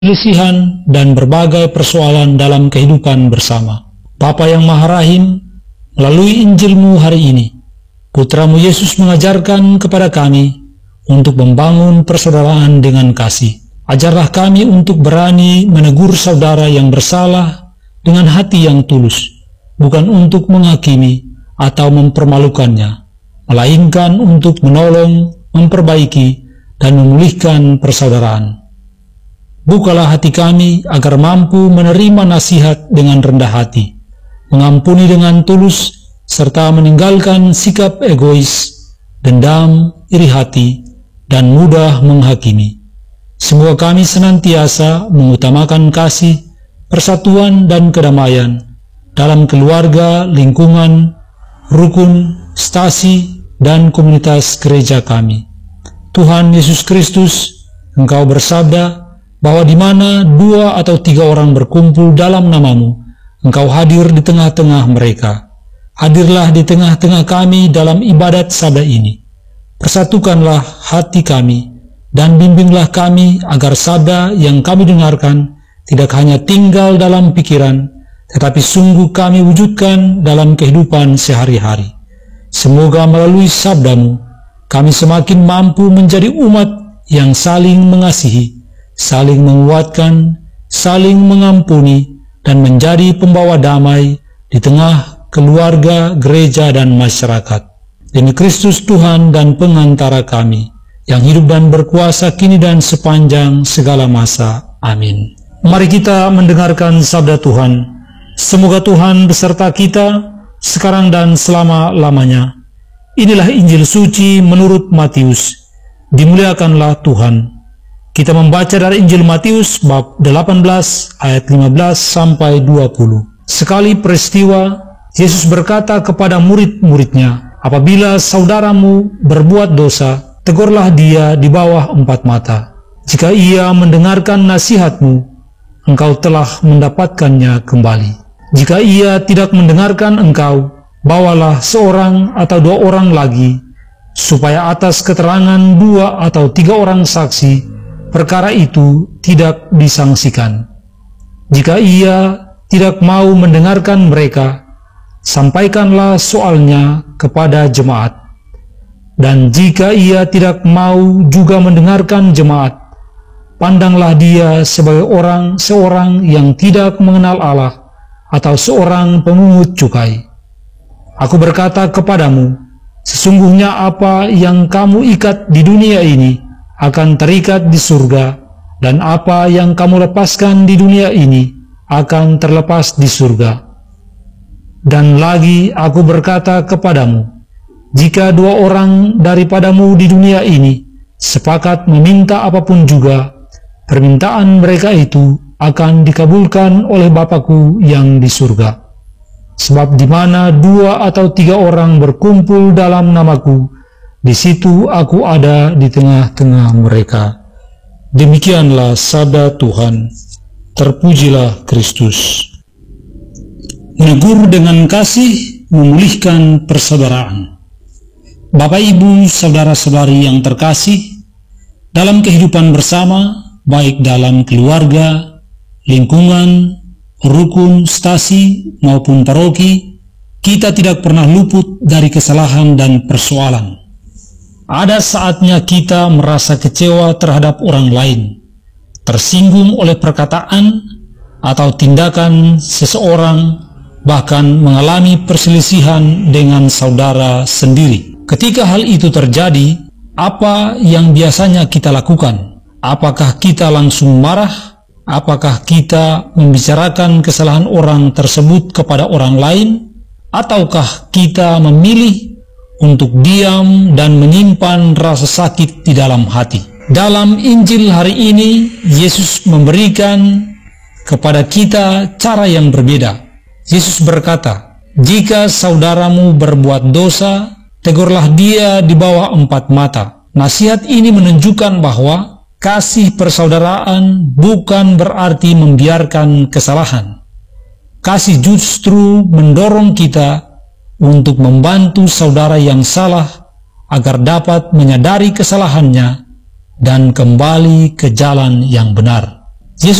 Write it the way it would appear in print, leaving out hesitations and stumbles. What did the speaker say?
perselisihan dan berbagai persoalan dalam kehidupan bersama. Bapa yang Maha Rahim, melalui Injil-Mu hari ini, Putra-Mu Yesus mengajarkan kepada kami untuk membangun persaudaraan dengan kasih. Ajarlah kami untuk berani menegur saudara yang bersalah dengan hati yang tulus, bukan untuk menghakimi atau mempermalukannya, melainkan untuk menolong, memperbaiki, dan memulihkan persaudaraan. Bukalah hati kami agar mampu menerima nasihat dengan rendah hati, mengampuni dengan tulus, serta meninggalkan sikap egois, dendam, iri hati, dan mudah menghakimi. Semoga kami senantiasa mengutamakan kasih, persatuan, dan kedamaian dalam keluarga, lingkungan, rukun, stasi, dan komunitas gereja kami. Tuhan Yesus Kristus, Engkau bersabda bahwa di mana 2 atau 3 orang berkumpul dalam nama-Mu, Engkau hadir di tengah-tengah mereka. Hadirlah di tengah-tengah kami dalam ibadat sabda ini. Persatukanlah hati kami, dan bimbinglah kami agar sabda yang kami dengarkan tidak hanya tinggal dalam pikiran, tetapi sungguh kami wujudkan dalam kehidupan sehari-hari. Semoga melalui sabda-Mu, kami semakin mampu menjadi umat yang saling mengasihi, saling menguatkan, saling mengampuni, dan menjadi pembawa damai di tengah keluarga, gereja, dan masyarakat. Demi Kristus Tuhan dan pengantara kami, yang hidup dan berkuasa kini dan sepanjang segala masa. Amin. Mari kita mendengarkan sabda Tuhan. Semoga Tuhan beserta kita, sekarang dan selama-lamanya. Inilah Injil suci menurut Matius. Dimuliakanlah Tuhan. Kita membaca dari Injil Matius bab 18 ayat 15 sampai 20. Sekali peristiwa, Yesus berkata kepada murid-muridnya, apabila saudaramu berbuat dosa, tegurlah dia di bawah 4 mata. Jika ia mendengarkan nasihatmu, engkau telah mendapatkannya kembali. Jika ia tidak mendengarkan engkau, bawalah 1 atau 2 orang lagi, supaya atas keterangan 2 atau 3 orang saksi, perkara itu tidak disangsikan. Jika ia tidak mau mendengarkan mereka, sampaikanlah soalnya kepada jemaat. Dan jika ia tidak mau juga mendengarkan jemaat, pandanglah dia sebagai seorang yang tidak mengenal Allah, atau seorang pemungut cukai. Aku berkata kepadamu, sesungguhnya apa yang kamu ikat di dunia ini akan terikat di surga, dan apa yang kamu lepaskan di dunia ini akan terlepas di surga. Dan lagi aku berkata kepadamu, jika 2 orang daripadamu di dunia ini sepakat meminta apapun juga, permintaan mereka itu akan dikabulkan oleh Bapa-Ku yang di surga. Sebab di mana 2 atau 3 orang berkumpul dalam nama-Ku, di situ Aku ada di tengah-tengah mereka. Demikianlah sabda Tuhan. Terpujilah Kristus. Menegur dengan kasih memulihkan persaudaraan. Bapak, Ibu, saudara-saudari yang terkasih, dalam kehidupan bersama, baik dalam keluarga, lingkungan, rukun, stasi, maupun paroki, kita tidak pernah luput dari kesalahan dan persoalan. Ada saatnya kita merasa kecewa terhadap orang lain, tersinggung oleh perkataan atau tindakan seseorang, bahkan mengalami perselisihan dengan saudara sendiri. Ketika hal itu terjadi, apa yang biasanya kita lakukan? Apakah kita langsung marah? Apakah kita membicarakan kesalahan orang tersebut kepada orang lain? Ataukah kita memilih untuk diam dan menyimpan rasa sakit di dalam hati? Dalam Injil hari ini, Yesus memberikan kepada kita cara yang berbeda. Yesus berkata, jika saudaramu berbuat dosa, tegurlah dia di bawah 4 mata. Nasihat ini menunjukkan bahwa kasih persaudaraan bukan berarti membiarkan kesalahan. Kasih justru mendorong kita untuk membantu saudara yang salah agar dapat menyadari kesalahannya dan kembali ke jalan yang benar.